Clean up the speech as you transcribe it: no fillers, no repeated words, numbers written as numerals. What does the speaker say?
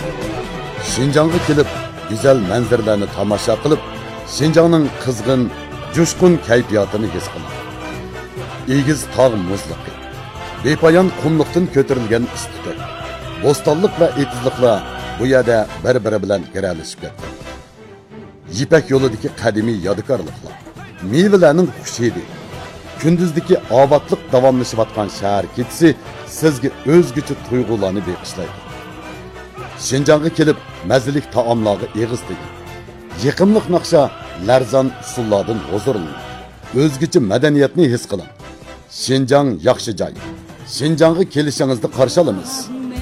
Şinjanğa kelib, güzel manzaralarni tomosha qilib, Şinjanning qizg'in, jo'shqin kayfiyatini his qiling. Egiz tog' muzliqi, bepoyon qumliqdan ko'tarilgan istiqbol, bo'stonliq va etizliqlar bu yerda bir-biri bilan giralishib ketdi. Yipak yo'lidagi qadimiy yodgorliklar, mevalarning xushidi, kunduzdagi obodlik davomlashayotgan shahar ketisi sizga o'zgacha tuyg'ularni beqishlaydi. Şinjanğa kelib, mazalik taomlarga eg'iz teging. Yiqimliq naqsha, larzon usullardan huzurlaning. O'zgacha madaniyatni his qiling. Şinjang yaxshi joy. Şinjanğa kelishingizni qarshi olamiz.